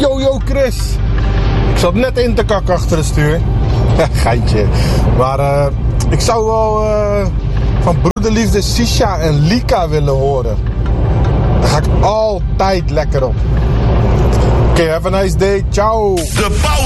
Yo Chris. Ik zat net in te kakken achter het stuur. Geintje. Maar ik zou wel van broederliefde Sisha en Lika willen horen. Daar ga ik altijd lekker op. Oké, have a nice day. Ciao.